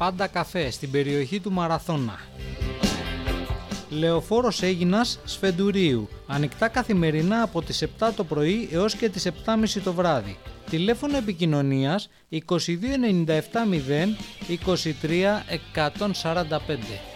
Πάντα Καφέ στην περιοχή του Μαραθώνα. Λεωφόρος Αίγινας Σφεντουρίου. Ανοιχτά καθημερινά από τις 7 το πρωί έως και τις 7.30 το βράδυ. Τηλέφωνο επικοινωνίας 22 97 0 23 145.